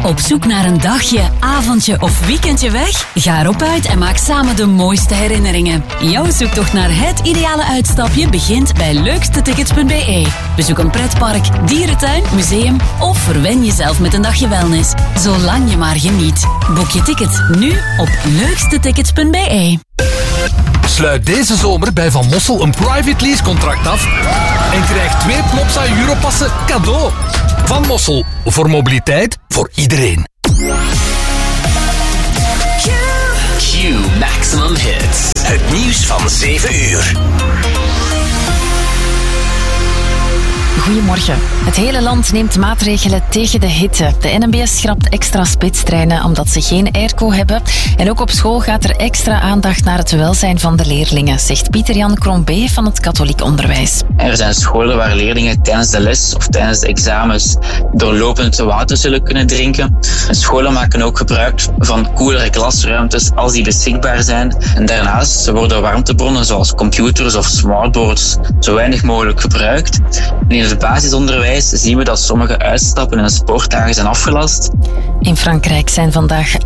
Op zoek naar een dagje, avondje of weekendje weg? Ga erop uit en maak samen de mooiste herinneringen. Jouw zoektocht naar het ideale uitstapje begint bij leukstetickets.be. Bezoek een pretpark, dierentuin, museum of verwen jezelf met een dagje wellness. Zolang je maar geniet. Boek je ticket nu op leukstetickets.be. Sluit deze zomer bij Van Mossel een private lease contract af en krijg 2 Plopsa Europassen cadeau. Van Mossel, voor mobiliteit, voor iedereen. Q Maximum Hits. Het nieuws van 7 uur. Goedemorgen. Het hele land neemt maatregelen tegen de hitte. De NMBS schrapt extra spitstreinen omdat ze geen airco hebben. En ook op school gaat er extra aandacht naar het welzijn van de leerlingen, zegt Pieter-Jan Crombé van het katholiek onderwijs. Er zijn scholen waar leerlingen tijdens de les of tijdens de examens doorlopend water zullen kunnen drinken. En scholen maken ook gebruik van koelere klasruimtes als die beschikbaar zijn. En daarnaast worden warmtebronnen zoals computers of smartboards zo weinig mogelijk gebruikt. En in het basisonderwijs zien we dat sommige uitstappen en sportdagen zijn afgelast. In Frankrijk zijn vandaag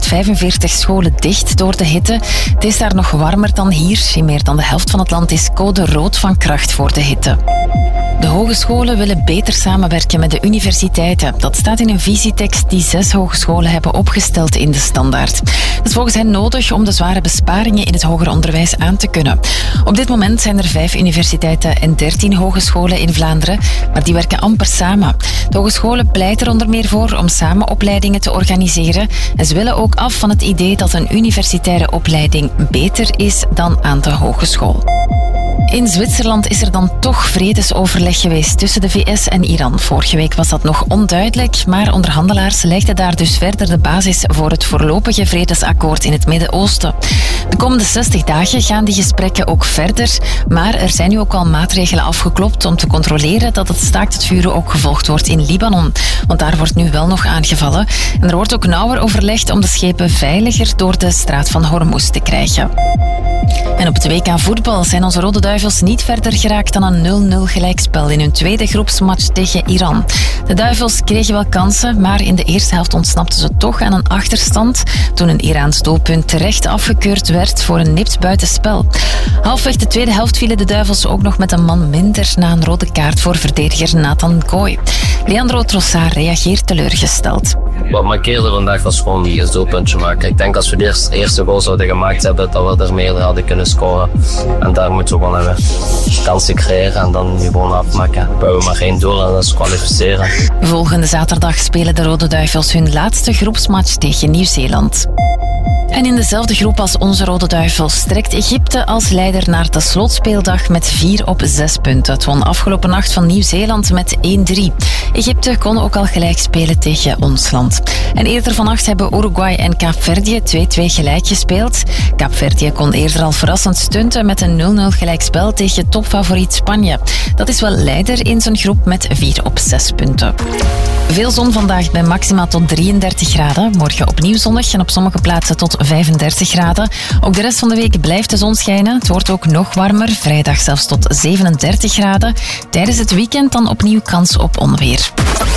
845 scholen dicht door de hitte. Het is daar nog warmer dan hier. In meer dan de helft van het land is code rood van kracht voor de hitte. De hogescholen willen beter samenwerken met de universiteiten. Dat staat in een visietekst die 6 hogescholen hebben opgesteld in de standaard. Dat is volgens hen nodig om de zware besparingen in het hoger onderwijs aan te kunnen. Op dit moment zijn er 5 universiteiten en 13 hogescholen in Vlaanderen, maar die werken amper samen. De hogescholen pleiten er onder meer voor om samen opleidingen te organiseren. En ze willen ook af van het idee dat een universitaire opleiding beter is dan aan de hogeschool. In Zwitserland is er dan toch vredesoverleg geweest tussen de VS en Iran. Vorige week was dat nog onduidelijk, maar onderhandelaars legden daar dus verder de basis voor het voorlopige vredesakkoord in het Midden-Oosten. De komende 60 dagen gaan die gesprekken ook verder, maar er zijn nu ook al maatregelen afgeklopt om te controleren dat het staakt het vuren ook gevolgd wordt in Libanon. Want daar wordt nu wel nog aangevallen. En er wordt ook nauwer overlegd om de schepen veiliger door de straat van Hormuz te krijgen. En op het WK voetbal zijn onze Rode Duivels niet verder geraakt dan een 0-0 gelijkspel in hun tweede groepsmatch tegen Iran. De Duivels kregen wel kansen, maar in de eerste helft ontsnapten ze toch aan een achterstand toen een Iraans doelpunt terecht afgekeurd werd voor een nipt buitenspel. Halfweg de tweede helft vielen de Duivels ook nog met een man minder na een rode kaart voor verdediger Nathan Goy. Leandro Trossard reageert teleurgesteld. Wat markeerde vandaag was gewoon een doelpuntje maken. Ik denk als we de eerste goal zouden gemaakt hebben, dat we er meer hadden kunnen scoren. En daar moeten we gewoon hebben kansen creëren en dan gewoon afmaken. We hebben maar 1 doel en dat is kwalificeren. Volgende zaterdag spelen de Rode Duivels hun laatste groepsmatch tegen Nieuw-Zeeland. En in dezelfde groep als onze Rode Duivels trekt Egypte als leider naar de slotspeeldag met 4 op 6 punten. Het won afgelopen nacht van Nieuw-Zeeland met 1-3. Egypte kon ook al gelijk spelen tegen ons land. En eerder vannacht hebben Uruguay en Kaapverdië 2-2 gelijk gespeeld. Kaapverdië kon eerder al verrassend stunten met een 0-0 gelijkspel tegen topfavoriet Spanje. Dat is wel leider in zijn groep met 4 op 6 punten. Veel zon vandaag bij maxima tot 33 graden. Morgen opnieuw zonnig en op sommige plaatsen tot 35 graden. Ook de rest van de week blijft de zon schijnen. Het wordt ook nog warmer, vrijdag zelfs tot 37 graden. Tijdens het weekend dan opnieuw kans op onweer.